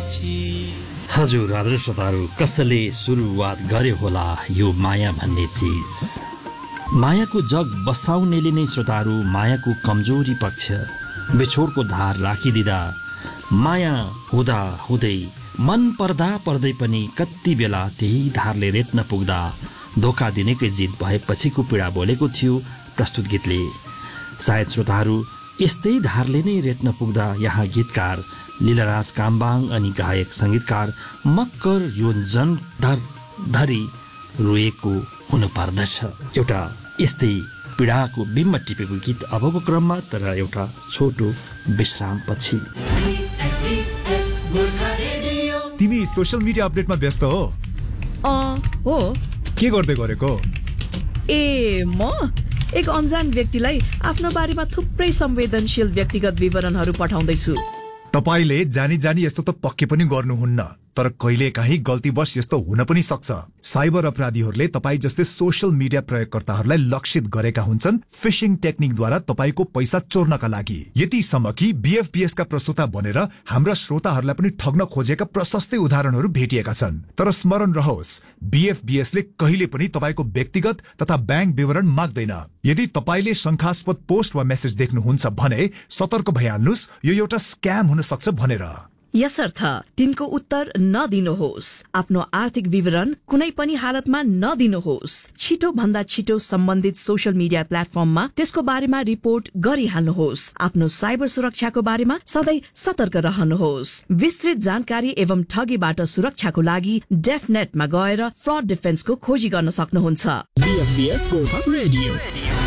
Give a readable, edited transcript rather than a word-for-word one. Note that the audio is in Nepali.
हजुर आदर्श श्रोताहरू, कसले सुरुवात गर्यो होला यो माया भन्ने चिज? मायाको जग बसाउनेले नै श्रोताहरू मायाको कमजोरी पक्ष बिछोडको धार राखिदिँदा, माया हुँदा हुँदै मन पर्दा पर्दै पनि कति बेला त्यही धारले रेट्न पुग्दा धोका दिनेकै जित भएपछिको पीडा बोलेको थियो प्रस्तुत गीतले। सायद श्रोताहरू यस्तै धारले नै रेट्न पुग्दा यहाँ गीतकार लीलाराज काम्बाङ अनि गायक सङ्गीतकार मक्कर योन्जन धरी रोएको हुनुपर्दछ। एउटा यस्तै पीडाको बिम्ब टिपेको गीत अबको क्रममा, तर एउटा छोटो विश्रामपछि। तिमी सोशल मिडिया अपडेटमा व्यस्त हो? हो। के गर्दै गरेको? म एक अनजान व्यक्तिलाई आफ्नो बारेमा थुप्रै संवेदनशील व्यक्तिगत विवरणहरू पठाउँदैछु। तपाईले जानी जानी यस्तो त पक्कै पनि गर्नुहुन्न, तर कहिलेकाहीँ गल्तीवश यस्तो हुन पनि सक्छ। साइबर अपराधीहरूले तपाई जस्तै सोशल मिडिया प्रयोगकर्ताहरूलाई लक्षित गरेका हुन्छन् फिशिङ टेक्निकद्वारा तपाईको पैसा चोर्नका लागि। यतिसम्म कि बीएफबीएस का प्रस्तुता बनेर हाम्रा श्रोताहरूलाई पनि ठग्न खोजेका प्रशस्तै उदाहरणहरू भेटिएका छन्। तर स्मरण रहोस्, बीएफबीएस ले कहिले पनि तपाईको व्यक्तिगत तथा ब्याङ्क विवरण माग्दैन। यदि तपाईले शंकास्पद पोस्ट वा मेसेज देख्नुहुन्छ भने सतर्क भइहाल्नुस्, यो एउटा स्क्याम हुन सक्छ भनेर। यसर्थ तिनको उत्तर नदिनुहोस्। आफ्नो आर्थिक विवरण कुनै पनि हालतमा नदिनुहोस्। छिटो भन्दा छिटो सम्बन्धित सोशल मिडिया प्लेटफर्ममा त्यसको बारेमा रिपोर्ट गरिहाल्नुहोस्। आफ्नो साइबर सुरक्षाको बारेमा सधैँ सतर्क रहनुहोस्। विस्तृत जानकारी एवं ठगीबाट सुरक्षाको लागि डेफनेटमा गएर फ्रड डिफेन्सको खोजी गर्न सक्नुहुन्छ। BFBS golf radio.